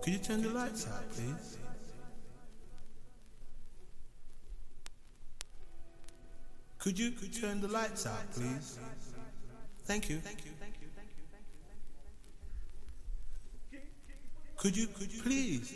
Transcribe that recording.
Could you turn the lights out, please? Could you turn the lights out, please? Thank you. Could you please